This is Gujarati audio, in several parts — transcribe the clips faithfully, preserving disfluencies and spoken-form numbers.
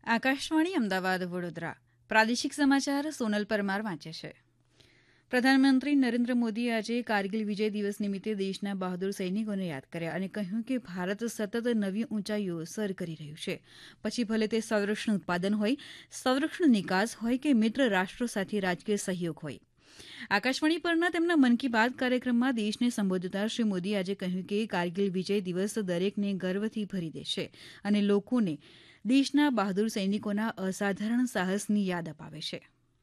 આકાશવાણી અમદાવાદ વડોદરા પ્રાદેશિક સમાચાર સોનલ પરમાર વાંચે છે. પ્રધાનમંત્રી નરેન્દ્ર મોદીએ આજે કારગિલ વિજય દિવસ નિમિત્તે દેશના બહાદુર સૈનિકોને યાદ કર્યા અને કહ્યું કે ભારત સતત નવી ઊંચાઈઓ સર કરી રહ્યું છે. પછી ભલે તે સંરક્ષણ ઉત્પાદન હોય, સંરક્ષણ નિકાસ હોય કે મિત્ર રાષ્ટ્રો સાથે રાજકીય સહયોગ હોય. આકાશવાણી પરના તેમના મન કી બાત કાર્યક્રમમાં દેશને સંબોધતા શ્રી મોદીએ આજે કહ્યું કે કારગિલ વિજય દિવસ દરેકને ગર્વથી ભરી દે છે અને લોકોને દેશના બહાદુર સૈનિકોના અસાધારણ સાહસની યાદ અપાવે છે.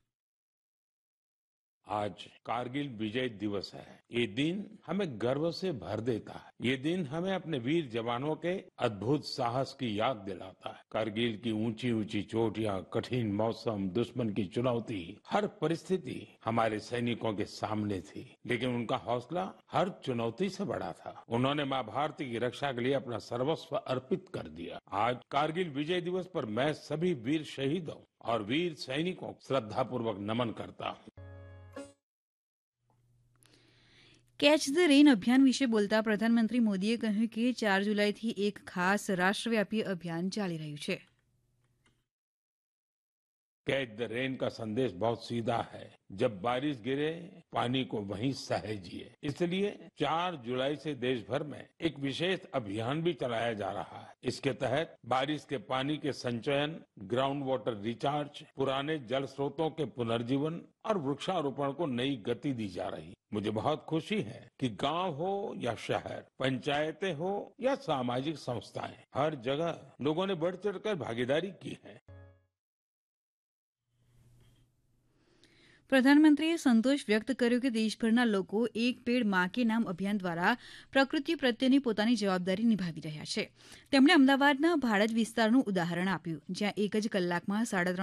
आज कारगिल विजय दिवस है. ये दिन हमें गर्व से भर देता है. ये दिन हमें अपने वीर जवानों के अद्भुत साहस की याद दिलाता है. कारगिल की ऊंची ऊंची चोटियां, कठिन मौसम, दुश्मन की चुनौती, हर परिस्थिति हमारे सैनिकों के सामने थी, लेकिन उनका हौसला हर चुनौती से बड़ा था. उन्होंने मां भारती की रक्षा के लिए अपना सर्वस्व अर्पित कर दिया. आज कारगिल विजय दिवस पर मैं सभी वीर शहीदों और वीर सैनिकों को श्रद्धापूर्वक नमन करता हूँ. કેચ ધ રેન અભિયાન વિશે બોલતા પ્રધાનમંત્રી મોદીએ કહ્યું કે ચાર જુલાઈથી એક ખાસ રાષ્ટ્રવ્યાપી અભિયાન ચાલી રહ્યું છે. कैच द रेन का संदेश बहुत सीधा है. जब बारिश गिरे, पानी को वहीं सहेजिए. इसलिए चार जुलाई से देश भर में एक विशेष अभियान भी चलाया जा रहा है. इसके तहत बारिश के पानी के संचयन, ग्राउंड वाटर रिचार्ज, पुराने जल स्रोतों के पुनर्जीवन और वृक्षारोपण को नई गति दी जा रही. मुझे बहुत खुशी है कि गांव हो या शहर, पंचायतें हो या सामाजिक संस्थाएं, हर जगह लोगों ने बढ़ चढ़कर भागीदारी की है. પ્રધાનમંત્રીએ સંતોષ વ્યક્ત કર્યો કે દેશભરના લોકો એક પેડ માં કે નામ અભિયાન દ્વારા પ્રકૃતિ પ્રત્યેની પોતાની જવાબદારી નિભાવી રહ્યા છે. તેમણે અમદાવાદના ભાડજ વિસ્તારનું ઉદાહરણ આપ્યું, જ્યાં એક જ કલાકમાં સાડા